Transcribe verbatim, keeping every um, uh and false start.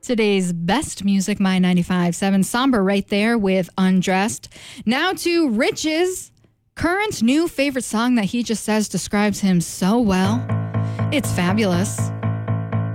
Today's best music, My ninety-five point seven. Somber right there with Undressed. Now to Rich's current new favorite song that he just says describes him so well. It's Fabulous.